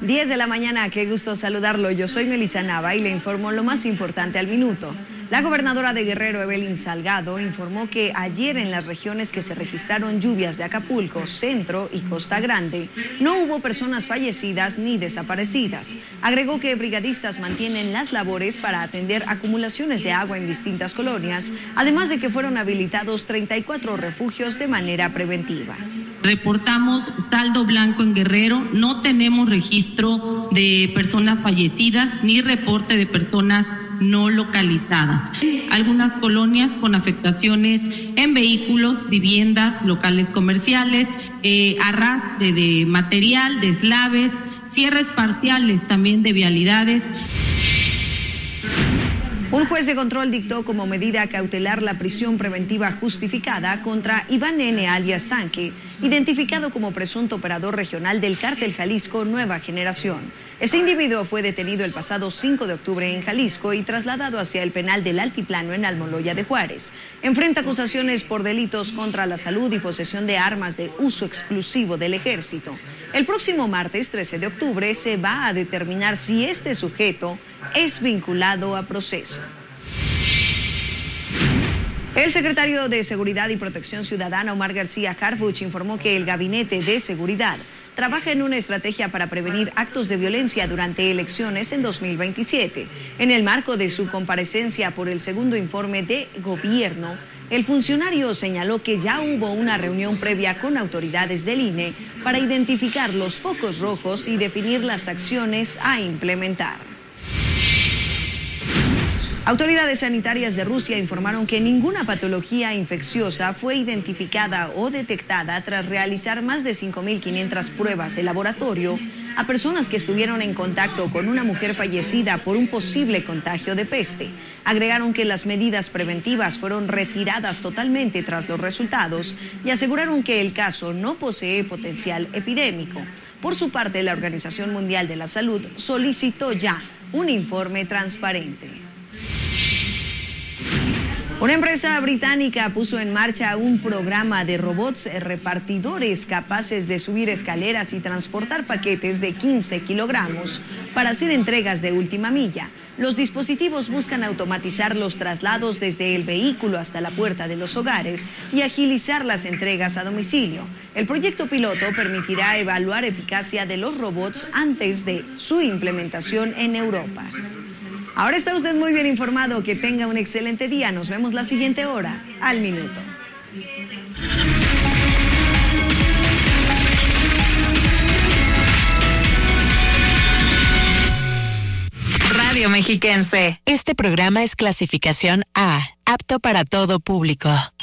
10 de la mañana, qué gusto saludarlo. Yo soy Melissa Nava y le informo lo más importante al minuto. La gobernadora de Guerrero, Evelyn Salgado, informó que ayer en las regiones que se registraron lluvias de Acapulco, Centro y Costa Grande, no hubo personas fallecidas ni desaparecidas. Agregó que brigadistas mantienen las labores para atender acumulaciones de agua en distintas colonias, además de que fueron habilitados 34 refugios de manera preventiva. Reportamos saldo blanco en Guerrero, no tenemos registro de personas fallecidas ni reporte de personas no localizadas. Algunas colonias con afectaciones en vehículos, viviendas, locales comerciales, arrastre de material, deslaves, cierres parciales también de vialidades. Un juez de control dictó como medida cautelar la prisión preventiva justificada contra Iván N. alias Tanque, identificado como presunto operador regional del Cártel Jalisco Nueva Generación. Este individuo fue detenido el pasado 5 de octubre en Jalisco y trasladado hacia el penal del Altiplano en Almoloya de Juárez. Enfrenta acusaciones por delitos contra la salud y posesión de armas de uso exclusivo del ejército. El próximo martes 13 de octubre se va a determinar si este sujeto es vinculado a proceso. El secretario de Seguridad y Protección Ciudadana, Omar García Harfuch, informó que el Gabinete de Seguridad trabaja en una estrategia para prevenir actos de violencia durante elecciones en 2027. En el marco de su comparecencia por el segundo informe de gobierno, el funcionario señaló que ya hubo una reunión previa con autoridades del INE para identificar los focos rojos y definir las acciones a implementar. Autoridades sanitarias de Rusia informaron que ninguna patología infecciosa fue identificada o detectada tras realizar más de 5.500 pruebas de laboratorio a personas que estuvieron en contacto con una mujer fallecida por un posible contagio de peste. Agregaron que las medidas preventivas fueron retiradas totalmente tras los resultados y aseguraron que el caso no posee potencial epidémico. Por su parte, la Organización Mundial de la Salud solicitó ya un informe transparente. Una empresa británica puso en marcha un programa de robots repartidores capaces de subir escaleras y transportar paquetes de 15 kilogramos para hacer entregas de última milla. Los dispositivos buscan automatizar los traslados desde el vehículo hasta la puerta de los hogares y agilizar las entregas a domicilio. El proyecto piloto permitirá evaluar eficacia de los robots antes de su implementación en Europa. Ahora está usted muy bien informado. Que tenga un excelente día. Nos vemos la siguiente hora, al minuto. Radio Mexiquense. Este programa es clasificación A, apto para todo público.